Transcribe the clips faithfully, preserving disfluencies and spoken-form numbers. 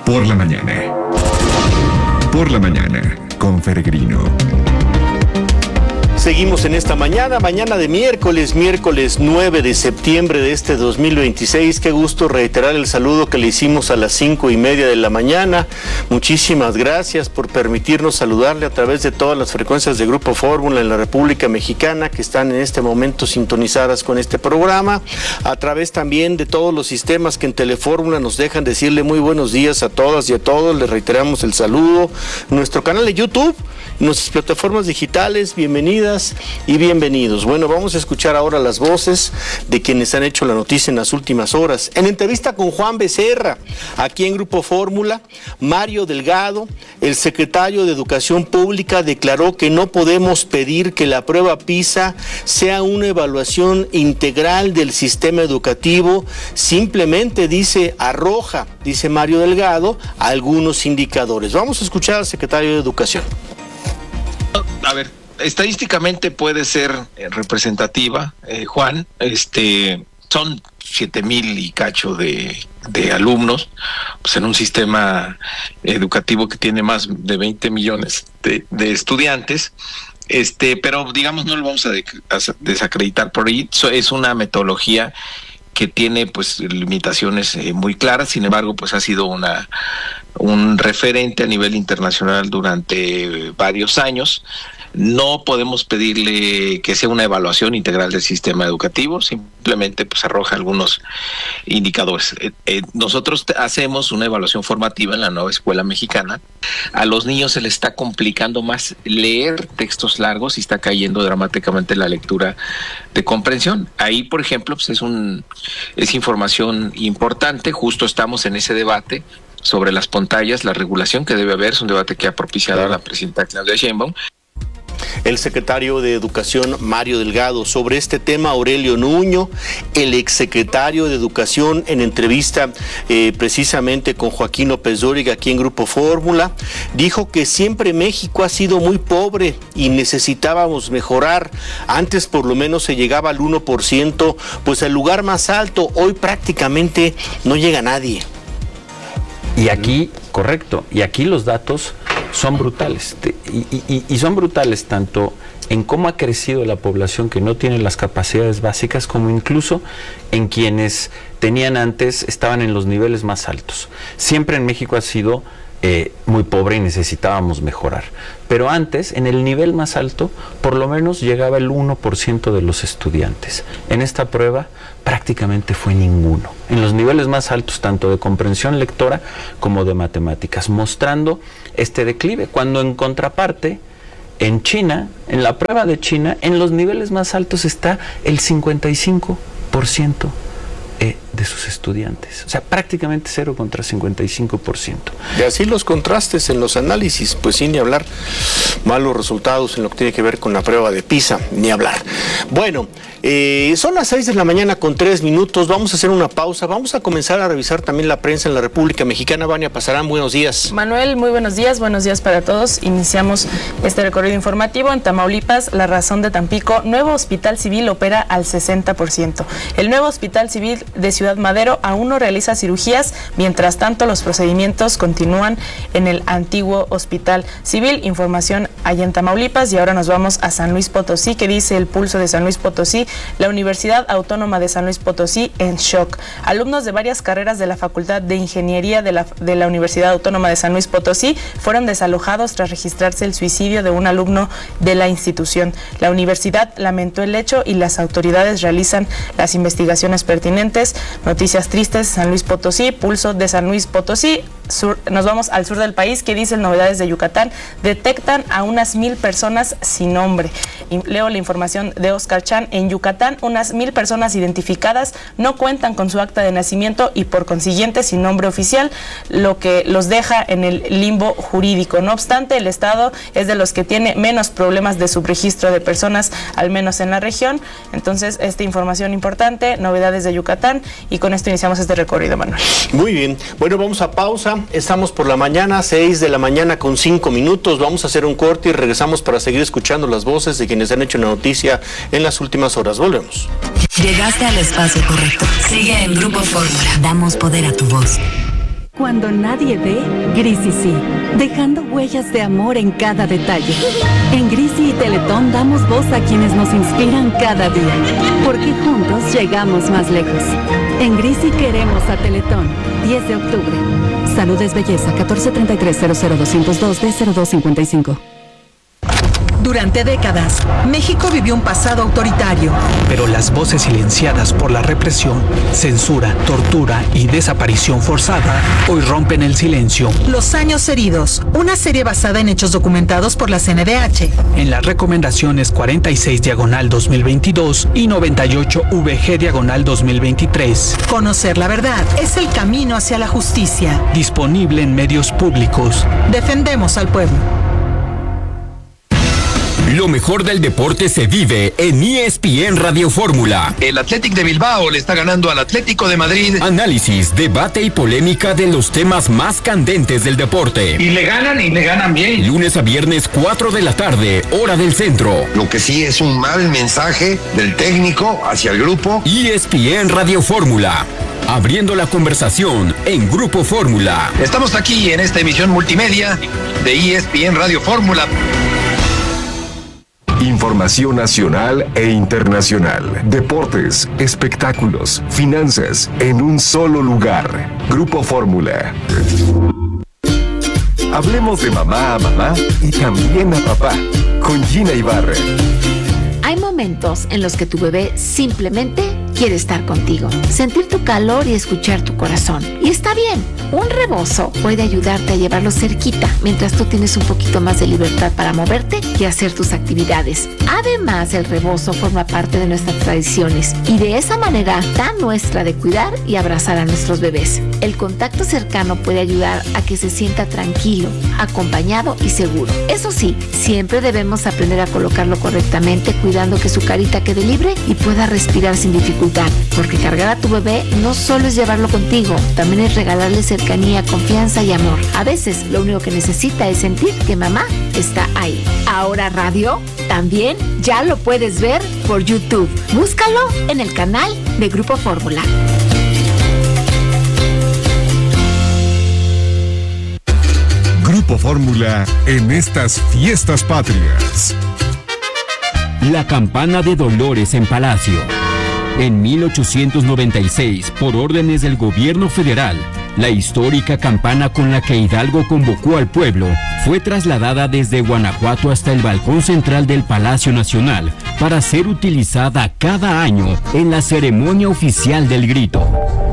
Por la mañana. Por la mañana, con Peregrino. Seguimos en esta mañana, mañana de miércoles, miércoles nueve de septiembre de este dos mil veintiséis. Qué gusto reiterar el saludo que le hicimos a las cinco y media de la mañana. Muchísimas gracias por permitirnos saludarle a través de todas las frecuencias de Grupo Fórmula en la República Mexicana que están en este momento sintonizadas con este programa. A través también de todos los sistemas que en Telefórmula nos dejan decirle muy buenos días a todas y a todos. Les reiteramos el saludo. Nuestro canal de YouTube, nuestras plataformas digitales, bienvenidas y bienvenidos. Bueno, vamos a escuchar ahora las voces de quienes han hecho la noticia en las últimas horas. En entrevista con Juan Becerra, aquí en Grupo Fórmula, Mario Delgado, el secretario de Educación Pública, declaró que no podemos pedir que la prueba PISA sea una evaluación integral del sistema educativo, simplemente dice arroja, dice Mario Delgado, algunos indicadores. Vamos a escuchar al secretario de Educación. A ver, estadísticamente puede ser representativa, eh, Juan, este, son siete mil y cacho de, de alumnos, pues en un sistema educativo que tiene más de veinte millones de, de estudiantes, este, pero digamos no lo vamos a, de, a desacreditar por ahí. Es una metodología que tiene pues limitaciones eh, muy claras, sin embargo pues ha sido una un referente a nivel internacional durante varios años. No podemos pedirle que sea una evaluación integral del sistema educativo, simplemente pues arroja algunos indicadores. Eh, eh, nosotros hacemos una evaluación formativa en la nueva escuela mexicana. A los niños se les está complicando más leer textos largos y está cayendo dramáticamente la lectura de comprensión. Ahí, por ejemplo, pues es un es información importante. Justo estamos en ese debate sobre las pantallas, la regulación que debe haber. Es un debate que ha propiciado claro. la presidenta Claudia Sheinbaum. El secretario de Educación, Mario Delgado. Sobre este tema, Aurelio Nuño, el exsecretario de Educación, en entrevista eh, precisamente con Joaquín López Dóriga aquí en Grupo Fórmula, dijo que siempre México ha sido muy pobre y necesitábamos mejorar. Antes por lo menos se llegaba al uno por ciento, pues al lugar más alto. Hoy prácticamente no llega nadie. Y aquí, correcto, y aquí los datos son brutales, y, y, y son brutales tanto en cómo ha crecido la población que no tiene las capacidades básicas, como incluso en quienes tenían antes, estaban en los niveles más altos. Siempre en México ha sido eh, muy pobre y necesitábamos mejorar, pero antes, en el nivel más alto, por lo menos llegaba el uno por ciento de los estudiantes. En esta prueba prácticamente fue ninguno. En los niveles más altos, tanto de comprensión lectora como de matemáticas, mostrando este declive, cuando en contraparte, en China, en la prueba de China, en los niveles más altos está el cincuenta y cinco por ciento eh, de sus estudiantes. O sea, prácticamente cero contra cincuenta y cinco por ciento. Y así los contrastes en los análisis, pues sin ni hablar, malos resultados en lo que tiene que ver con la prueba de PISA, ni hablar. Bueno, eh, son las seis de la mañana con tres minutos, vamos a hacer una pausa, vamos a comenzar a revisar también la prensa en la República Mexicana. Vania Pasarán, buenos días. Manuel, muy buenos días, buenos días para todos. Iniciamos este recorrido informativo. En Tamaulipas, La Razón de Tampico, nuevo hospital civil opera al sesenta por ciento. El nuevo hospital civil de Ciudad Madero aún no realiza cirugías, mientras tanto los procedimientos continúan en el antiguo hospital civil. Información allá en Tamaulipas. Y ahora nos vamos a San Luis Potosí. ¿Qué dice el Pulso de San Luis Potosí? La Universidad Autónoma de San Luis Potosí en shock. Alumnos de varias carreras de la Facultad de Ingeniería de la, de la Universidad Autónoma de San Luis Potosí fueron desalojados tras registrarse el suicidio de un alumno de la institución. La universidad lamentó el hecho y las autoridades realizan las investigaciones pertinentes. Noticias tristes, San Luis Potosí, Pulso de San Luis Potosí. Sur, nos vamos al sur del país. ¿Qué dicen Novedades de Yucatán? Detectan a unas mil personas sin nombre. Y leo la información de Oscar Chan. En Yucatán, unas mil personas identificadas no cuentan con su acta de nacimiento y por consiguiente sin nombre oficial, lo que los deja en el limbo jurídico. No obstante, el Estado es de los que tiene menos problemas de subregistro de personas, al menos en la región. Entonces, esta información importante, Novedades de Yucatán, y con esto iniciamos este recorrido, Manuel. Muy bien. Bueno, vamos a pausa. Estamos por la mañana, seis de la mañana con cinco minutos. Vamos a hacer un corte y regresamos para seguir escuchando las voces de quienes han hecho la noticia en las últimas horas. Volvemos. Llegaste al espacio correcto. Sigue en Grupo Fórmula. Damos poder a tu voz. Cuando nadie ve, Grisi sí, dejando huellas de amor en cada detalle. En Grisi y Teletón damos voz a quienes nos inspiran cada día, porque juntos llegamos más lejos. En Grisi queremos a Teletón. diez de octubre. Salud es belleza. catorce treinta y tres cero cero doscientos dos D cero dos cincuenta y cinco. Durante décadas, México vivió un pasado autoritario. Pero las voces silenciadas por la represión, censura, tortura y desaparición forzada hoy rompen el silencio. Los años heridos, una serie basada en hechos documentados por la C N D H. En las recomendaciones cuarenta y seis diagonal dos mil veintidós y noventa y ocho V G diagonal dos mil veintitrés. Conocer la verdad es el camino hacia la justicia. Disponible en medios públicos. Defendemos al pueblo. Lo mejor del deporte se vive en E S P N Radio Fórmula. El Athletic de Bilbao le está ganando al Atlético de Madrid. Análisis, debate y polémica de los temas más candentes del deporte. Y le ganan y le ganan bien. Lunes a viernes, cuatro de la tarde, hora del centro. Lo que sí es un mal mensaje del técnico hacia el grupo. E S P N Radio Fórmula. Abriendo la conversación en Grupo Fórmula. Estamos aquí en esta emisión multimedia de E S P N Radio Fórmula. Información nacional e internacional, deportes, espectáculos, finanzas, en un solo lugar. Grupo Fórmula. Hablemos de mamá a mamá y también a papá, con Gina Ibarra. Hay momentos en los que tu bebé simplemente quiere estar contigo, sentir tu calor y escuchar tu corazón. Y está bien, un rebozo puede ayudarte a llevarlo cerquita mientras tú tienes un poquito más de libertad para moverte y hacer tus actividades. Además, el rebozo forma parte de nuestras tradiciones y de esa manera tan nuestra de cuidar y abrazar a nuestros bebés. El contacto cercano puede ayudar a que se sienta tranquilo, acompañado y seguro. Eso sí, siempre debemos aprender a colocarlo correctamente, cuidando que su carita quede libre y pueda respirar sin dificultad. Porque cargar a tu bebé no solo es llevarlo contigo, también es regalarle cercanía, confianza y amor. A veces lo único que necesita es sentir que mamá está ahí. Ahora radio también ya lo puedes ver por YouTube. Búscalo en el canal de Grupo Fórmula. Grupo Fórmula en estas fiestas patrias. La campana de Dolores en Palacio. En mil ochocientos noventa y seis, por órdenes del gobierno federal, la histórica campana con la que Hidalgo convocó al pueblo fue trasladada desde Guanajuato hasta el balcón central del Palacio Nacional para ser utilizada cada año en la ceremonia oficial del grito.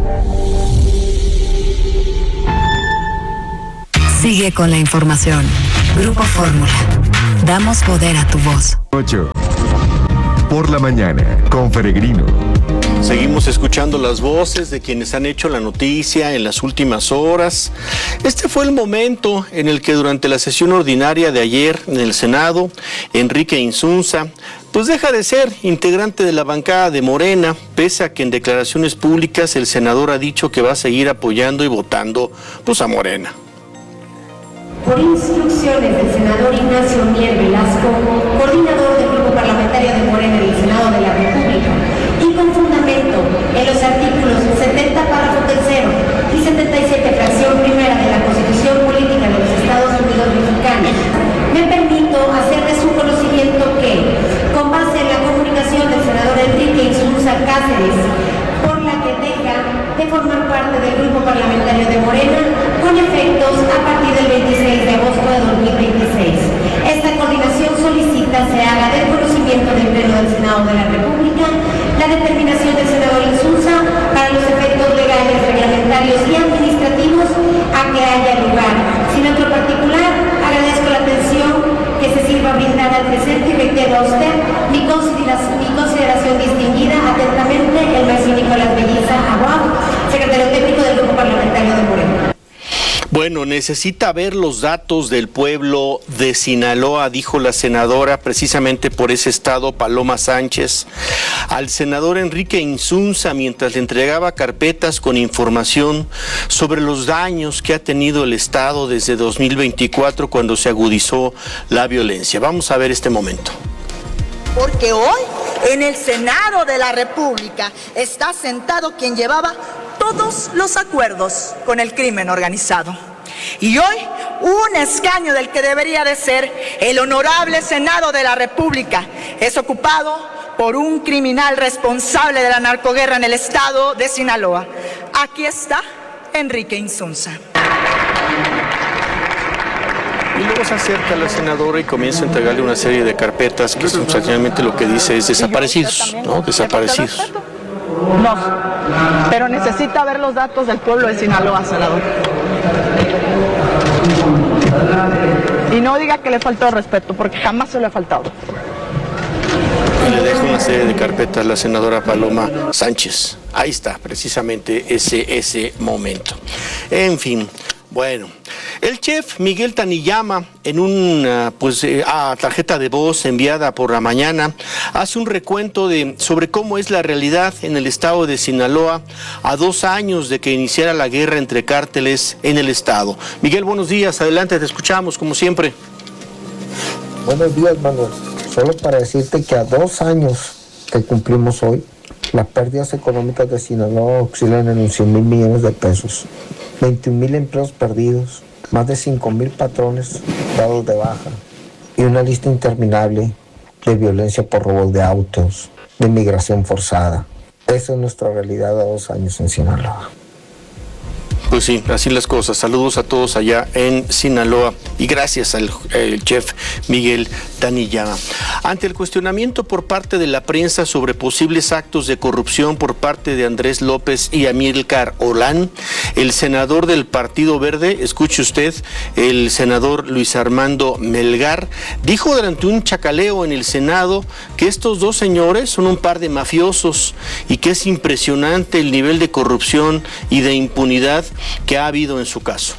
Sigue con la información. Grupo Fórmula. Damos poder a tu voz. ocho. Por la mañana, con Peregrino. Seguimos escuchando las voces de quienes han hecho la noticia en las últimas horas. Este fue el momento en el que durante la sesión ordinaria de ayer en el Senado, Enrique Insunza, pues deja de ser integrante de la bancada de Morena, pese a que en declaraciones públicas el senador ha dicho que va a seguir apoyando y votando pues a Morena. Por instrucciones del senador Ignacio Mier Velasco, coordinador del Grupo Parlamentario de Morena en el Senado de la República, y con fundamento en los artículos setenta párrafo tercero y setenta y siete fracción primera de la Constitución Política de los Estados Unidos Mexicanos, me permito hacer de su conocimiento que, con base en la comunicación del senador Enrique Insunza Cáceres, por la que deja de formar parte del Grupo Parlamentario de Morena, con efectos a partir del veintiséis de agosto de dos mil veintiséis. Esta coordinación solicita se haga del conocimiento del Pleno del Senado de la República la determinación del senador Insunza para los efectos legales, reglamentarios y administrativos a que haya lugar. Sin otro particular, agradezco la atención que se sirva brindar al presente y reitero a usted mi consideración, mi consideración distinguida. Atentamente, el maestro Nicolás Belliza Aguad, secretario técnico del Grupo Parlamentario de Morena. Bueno, necesita ver los datos del pueblo de Sinaloa, dijo la senadora, precisamente por ese estado, Paloma Sánchez, al senador Enrique Insunza, mientras le entregaba carpetas con información sobre los daños que ha tenido el estado desde dos mil veinticuatro, cuando se agudizó la violencia. Vamos a ver este momento. Porque hoy En el Senado de la República está sentado quien llevaba todos los acuerdos con el crimen organizado. Y hoy, un escaño del que debería de ser el honorable Senado de la República es ocupado por un criminal responsable de la narcoguerra en el estado de Sinaloa. Aquí está Enrique Insunza. Y luego se acerca a la senadora y comienza a entregarle una serie de carpetas que sustancialmente lo que dice es desaparecidos, ¿no? Desaparecidos. No, pero necesita ver los datos del pueblo de Sinaloa, senador. Y no diga que le faltó respeto, porque jamás se le ha faltado. Y le dejo una serie de carpetas a la senadora Paloma Sánchez. Ahí está, precisamente ese, ese momento. En fin, bueno. El chef Miguel Taniyama, en una pues, eh, ah, tarjeta de voz enviada por la mañana, hace un recuento de, sobre cómo es la realidad en el estado de Sinaloa a dos años de que iniciara la guerra entre cárteles en el estado. Miguel, buenos días, adelante, te escuchamos como siempre. Buenos días, Manuel. Solo para decirte que a dos años que cumplimos hoy, las pérdidas económicas de Sinaloa oscilan en cien mil millones de pesos, veintiún mil empleos perdidos, más de cinco mil patrones dados de baja y una lista interminable de violencia por robos de autos, de migración forzada. Esa es nuestra realidad a dos años en Sinaloa. Pues sí, así las cosas. Saludos a todos allá en Sinaloa y gracias al el chef Miguel Taniyama. Ante el cuestionamiento por parte de la prensa sobre posibles actos de corrupción por parte de Andrés López y Amílcar Olán, el senador del Partido Verde, escuche usted, el senador Luis Armando Melgar, dijo durante un chacaleo en el Senado que estos dos señores son un par de mafiosos y que es impresionante el nivel de corrupción y de impunidad que ha habido en su caso.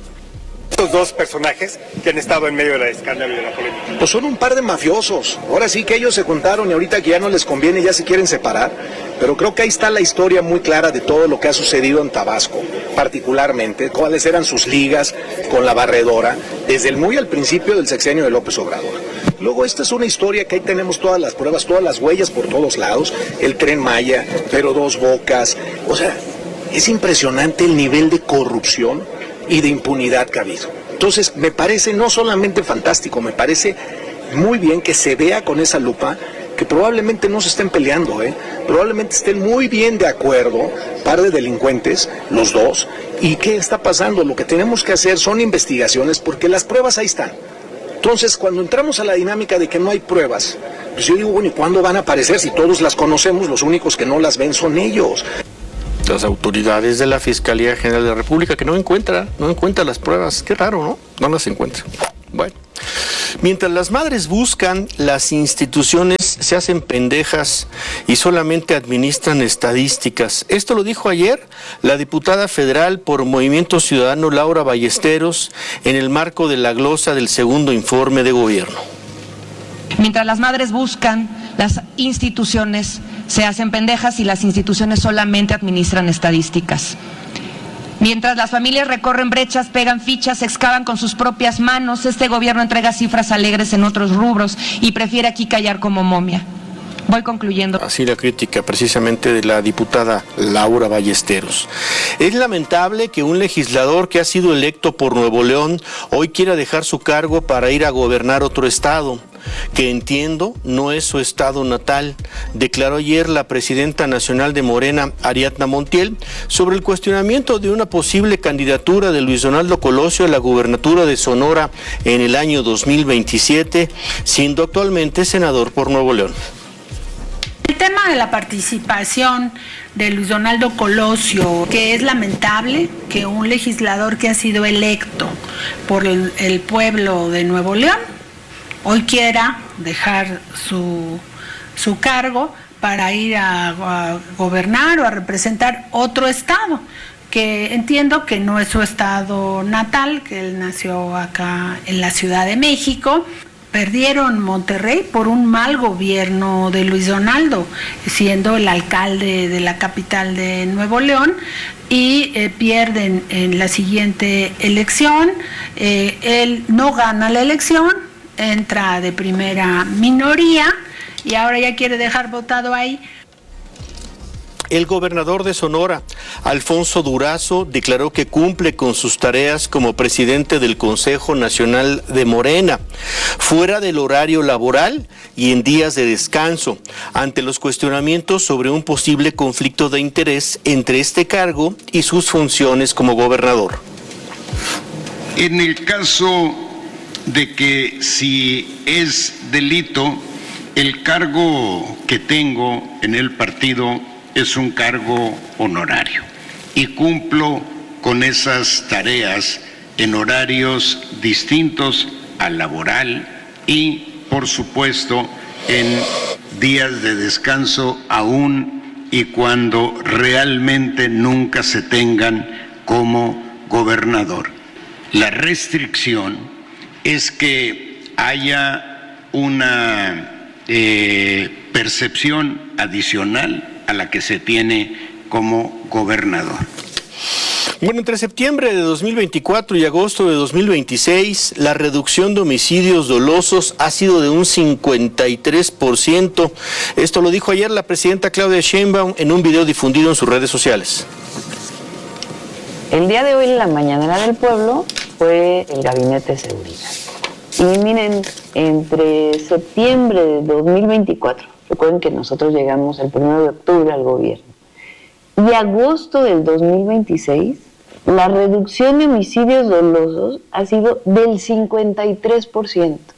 Estos dos personajes que han estado en medio de la escándalo y de la polémica. Pues son un par de mafiosos. Ahora sí que ellos se juntaron y ahorita que ya no les conviene ya se quieren separar. Pero creo que ahí está la historia muy clara de todo lo que ha sucedido en Tabasco, particularmente, cuáles eran sus ligas con la barredora, desde el muy al principio del sexenio de López Obrador. Luego esta es una historia que ahí tenemos todas las pruebas, todas las huellas por todos lados, el Tren Maya, pero Dos Bocas, o sea, es impresionante el nivel de corrupción y de impunidad que ha habido. Entonces, me parece no solamente fantástico, me parece muy bien que se vea con esa lupa que probablemente no se estén peleando, ¿eh? Probablemente estén muy bien de acuerdo, par de delincuentes, los dos, y ¿qué está pasando? Lo que tenemos que hacer son investigaciones porque las pruebas ahí están. Entonces, cuando entramos a la dinámica de que no hay pruebas, pues yo digo, bueno, ¿y cuándo van a aparecer? Si todos las conocemos, los únicos que no las ven son ellos. Las autoridades de la Fiscalía General de la República que no encuentra, no encuentra las pruebas. Qué raro, ¿no? No las encuentra. Bueno. Mientras las madres buscan, las instituciones se hacen pendejas y solamente administran estadísticas. Esto lo dijo ayer la diputada federal por Movimiento Ciudadano Laura Ballesteros en el marco de la glosa del segundo informe de gobierno. Mientras las madres buscan, las instituciones se hacen pendejas y las instituciones solamente administran estadísticas. Mientras las familias recorren brechas, pegan fichas, excavan con sus propias manos, este gobierno entrega cifras alegres en otros rubros y prefiere aquí callar como momia. Voy concluyendo. Así la crítica precisamente de la diputada Laura Ballesteros. Es lamentable que un legislador que ha sido electo por Nuevo León hoy quiera dejar su cargo para ir a gobernar otro estado, que entiendo no es su estado natal, declaró ayer la presidenta nacional de Morena, Ariadna Montiel, sobre el cuestionamiento de una posible candidatura de Luis Donaldo Colosio a la gubernatura de Sonora en el año dos mil veintisiete, siendo actualmente senador por Nuevo León. El tema de la participación de Luis Donaldo Colosio, que es lamentable que un legislador que ha sido electo por el, el pueblo de Nuevo León hoy quiera dejar su, su cargo para ir a, a gobernar o a representar otro estado, que entiendo que no es su estado natal, que él nació acá en la Ciudad de México. Perdieron Monterrey por un mal gobierno de Luis Donaldo, siendo el alcalde de la capital de Nuevo León, y eh, pierden en la siguiente elección. Eh, él no gana la elección, entra de primera minoría y ahora ya quiere dejar votado ahí. El gobernador de Sonora, Alfonso Durazo, declaró que cumple con sus tareas como presidente del Consejo Nacional de Morena, fuera del horario laboral y en días de descanso, ante los cuestionamientos sobre un posible conflicto de interés entre este cargo y sus funciones como gobernador. En el caso de que si es delito, el cargo que tengo en el partido es un cargo honorario y cumplo con esas tareas en horarios distintos al laboral y, por supuesto, en días de descanso aún y cuando realmente nunca se tengan como gobernador. La restricción es que haya una eh, percepción adicional a la que se tiene como gobernador. Bueno, entre septiembre de dos mil veinticuatro y agosto de dos mil veintiséis, la reducción de homicidios dolosos ha sido de un cincuenta y tres por ciento. Esto lo dijo ayer la presidenta Claudia Sheinbaum en un video difundido en sus redes sociales. El día de hoy, en la mañanera del pueblo, fue el Gabinete de Seguridad. Y miren, entre septiembre de dos mil veinticuatro, recuerden que nosotros llegamos el primero de octubre al gobierno, y agosto del dos mil veintiséis, la reducción de homicidios dolosos ha sido del cincuenta y tres por ciento,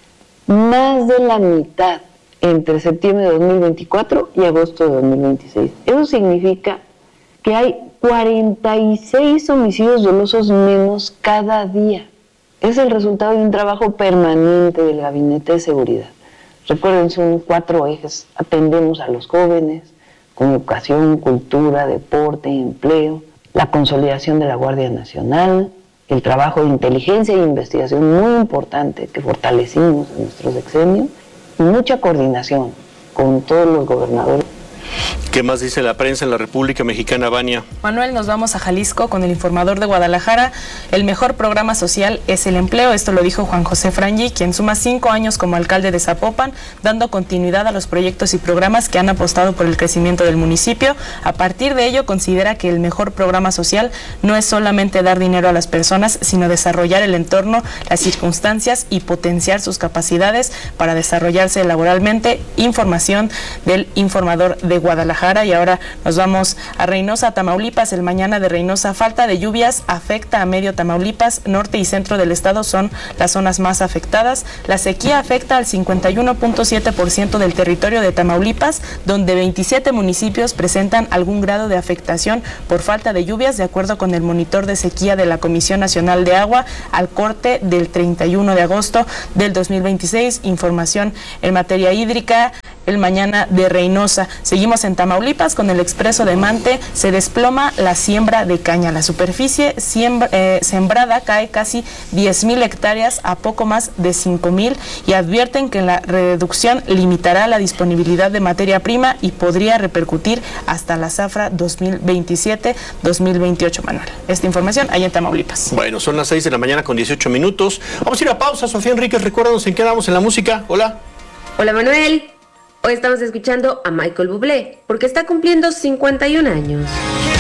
más de la mitad entre septiembre de dos mil veinticuatro y agosto de dos mil veintiséis. Eso significa que hay cuarenta y seis homicidios dolosos menos cada día. Es el resultado de un trabajo permanente del Gabinete de Seguridad. Recuerden, son cuatro ejes. Atendemos a los jóvenes con educación, cultura, deporte, empleo, la consolidación de la Guardia Nacional, el trabajo de inteligencia e investigación muy importante que fortalecimos en nuestro sexenio, y mucha coordinación con todos los gobernadores. ¿Qué más dice la prensa en la República Mexicana, Vania? Manuel, nos vamos a Jalisco con el informador de Guadalajara. El mejor programa social es el empleo. Esto lo dijo Juan José Frangi, quien suma cinco años como alcalde de Zapopan, dando continuidad a los proyectos y programas que han apostado por el crecimiento del municipio. A partir de ello, considera que el mejor programa social no es solamente dar dinero a las personas, sino desarrollar el entorno, las circunstancias y potenciar sus capacidades para desarrollarse laboralmente. Información del informador de Guadalajara. Y ahora nos vamos a Reynosa, Tamaulipas. El mañana de Reynosa, falta de lluvias afecta a medio Tamaulipas. Norte y centro del estado son las zonas más afectadas. La sequía afecta al cincuenta y uno punto siete por ciento del territorio de Tamaulipas, donde veintisiete municipios presentan algún grado de afectación por falta de lluvias, de acuerdo con el monitor de sequía de la Comisión Nacional de Agua al corte del treinta y uno de agosto del dos mil veintiséis. Información en materia hídrica el mañana de Reynosa. Seguimos en Tamaulipas con el expreso de Mante. Se desploma la siembra de caña. La superficie siembra, eh, sembrada cae casi diez mil hectáreas a poco más de cinco mil, y advierten que la reducción limitará la disponibilidad de materia prima y podría repercutir hasta la zafra dos mil veintisiete dos mil veintiocho, Manuel. Esta información ahí en Tamaulipas. Bueno, son las seis de la mañana con dieciocho minutos. Vamos a ir a pausa. Sofía Enríquez, recuérdanos en qué damos en la música. Hola. Hola, Manuel. Hoy estamos escuchando a Michael Bublé, porque está cumpliendo cincuenta y un años.